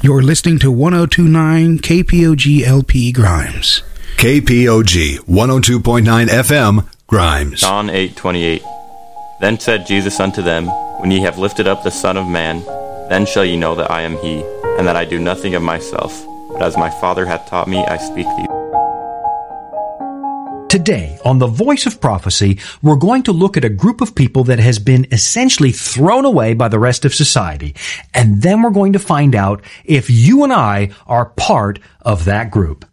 You're listening to 102.9 KPOG LP Grimes. KPOG 102.9 FM Grimes. John 8:28. Then said Jesus unto them, When ye have lifted up the Son of Man, then shall ye know that I am he, and that I do nothing of myself, but as my Father hath taught me, I speak to you. Today, on The Voice of Prophecy, we're going to look at a group of people that has been essentially thrown away by the rest of society. And then we're going to find out if you and I are part of that group.